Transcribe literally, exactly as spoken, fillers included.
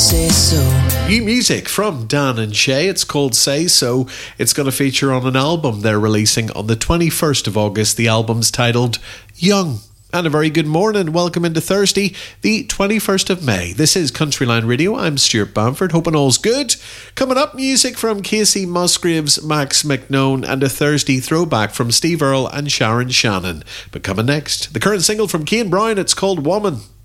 say so. New music from Dan and Shay. It's called Say So. It's going to feature on an album they're releasing on the twenty-first of August. The album's titled Young. And a very good morning. Welcome into Thursday, the twenty-first of May. This is Countryline Radio. I'm Stuart Bamford. Hoping all's good. Coming up, music from Casey Musgraves, Max McNone, and a Thursday throwback from Steve Earle and Sharon Shannon. But coming next, the current single from Kane Brown. It's called Woman.